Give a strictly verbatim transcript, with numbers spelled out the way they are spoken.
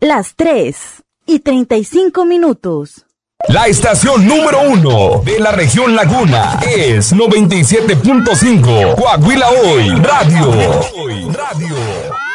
Las tres y treinta y cinco minutos. La estación número uno de la región Laguna es noventa y siete punto cinco Coahuila Hoy Radio. Radio.